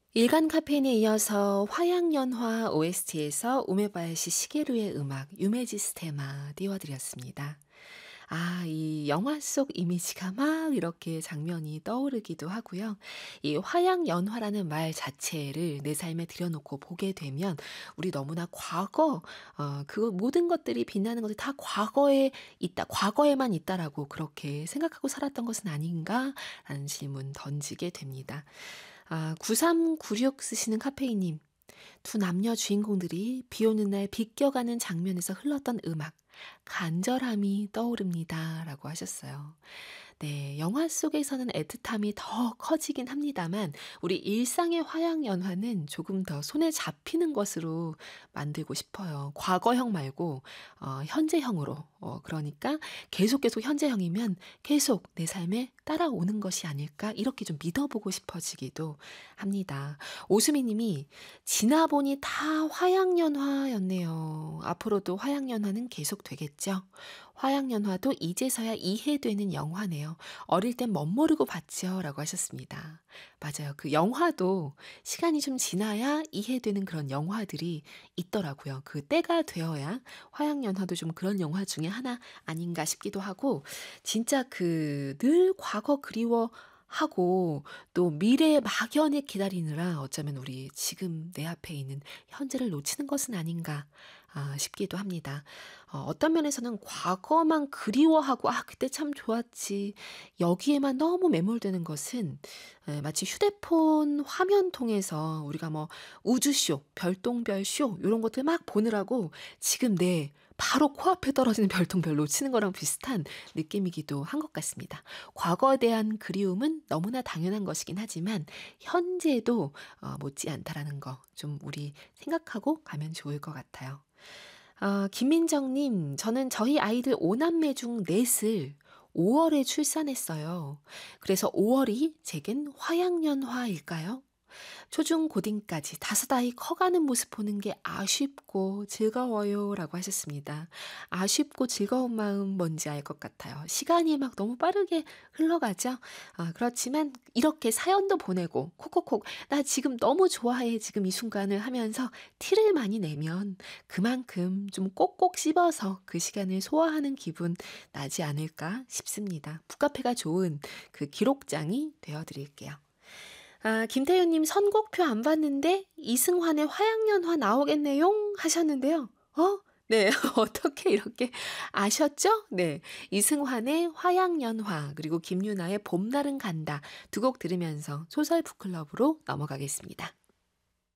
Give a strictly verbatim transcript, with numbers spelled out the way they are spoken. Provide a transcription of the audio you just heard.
일간 카페인에 이어서 화양연화 오에스티에서 우메바야시 시게루의 음악 유메지스 테마 띄워드렸습니다. 아, 이 영화 속 이미지가 막 이렇게 장면이 떠오르기도 하고요. 이 화양연화라는 말 자체를 내 삶에 들여놓고 보게 되면 우리 너무나 과거, 어, 그 모든 것들이 빛나는 것이 다 과거에 있다, 과거에만 있다라고 그렇게 생각하고 살았던 것은 아닌가라는 질문 던지게 됩니다. 아, 구삼구육 쓰시는 카페이님. 두 남녀 주인공들이 비 오는 날 비껴가는 장면에서 흘렀던 음악, 간절함이 떠오릅니다. 라고 하셨어요. 네, 영화 속에서는 애틋함이 더 커지긴 합니다만, 우리 일상의 화양연화는 조금 더 손에 잡히는 것으로 만들고 싶어요. 과거형 말고, 어, 현재형으로. 어, 그러니까 계속 계속 현재형이면 계속 내 삶에 따라오는 것이 아닐까? 이렇게 좀 믿어보고 싶어지기도 합니다. 오수미 님이 지나보니 다 화양연화였네요. 앞으로도 화양연화는 계속 되겠죠? 화양연화도 이제서야 이해되는 영화네요. 어릴 땐 멋모르고 봤죠. 라고 하셨습니다. 맞아요. 그 영화도 시간이 좀 지나야 이해되는 그런 영화들이 있더라고요. 그 때가 되어야 화양연화도 좀 그런 영화 중에 하나 아닌가 싶기도 하고, 진짜 그 늘 과거 그리워 하고 또 미래의 막연히 기다리느라 어쩌면 우리 지금 내 앞에 있는 현재를 놓치는 것은 아닌가 아, 싶기도 합니다. 어, 어떤 면에서는 과거만 그리워하고 아 그때 참 좋았지 여기에만 너무 매몰되는 것은 에, 마치 휴대폰 화면 통해서 우리가 뭐 우주쇼, 별똥별쇼 이런 것들 막 보느라고 지금 내 바로 코앞에 떨어지는 별똥별 놓치는 거랑 비슷한 느낌이기도 한 것 같습니다. 과거에 대한 그리움은 너무나 당연한 것이긴 하지만 현재도 어, 못지않다라는 거 좀 우리 생각하고 가면 좋을 것 같아요. 어, 김민정님, 저는 저희 아이들 오남매 중 넷을 오월에 출산했어요. 그래서 오월이 제겐 화양연화일까요? 초중 고딩까지 다섯 아이 커가는 모습 보는 게 아쉽고 즐거워요. 라고 하셨습니다. 아쉽고 즐거운 마음 뭔지 알 것 같아요. 시간이 막 너무 빠르게 흘러가죠. 아, 그렇지만 이렇게 사연도 보내고 콕콕콕 나 지금 너무 좋아해 지금 이 순간을 하면서 티를 많이 내면 그만큼 좀 꼭꼭 씹어서 그 시간을 소화하는 기분 나지 않을까 싶습니다. 북카페가 좋은 그 기록장이 되어드릴게요. 아, 김태윤님 선곡표 안 봤는데 이승환의 화양연화 나오겠네요 하셨는데요. 어? 네, 어떻게 이렇게 아셨죠? 네, 이승환의 화양연화 그리고 김유나의 봄날은 간다 두 곡 들으면서 소설 북클럽으로 넘어가겠습니다.